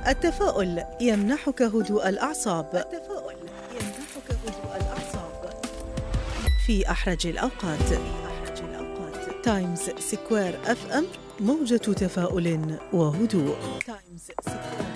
التفاؤل يمنحك هدوء الأعصاب. في أحرج الأوقات. تايمز سكوير FM، موجة تفاؤل وهدوء.